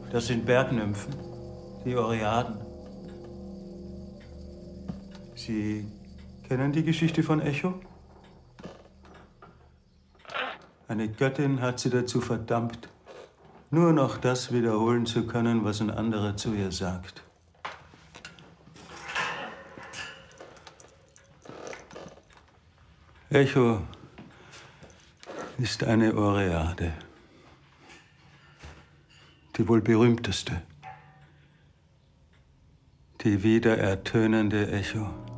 Das sind Bergnymphen, die Oreaden. Sie kennen die Geschichte von Echo? Eine Göttin hat sie dazu verdammt, nur noch das wiederholen zu können, was ein anderer zu ihr sagt. Echo ist eine Oreade. Die wohl berühmteste. Die wiederertönende Echo.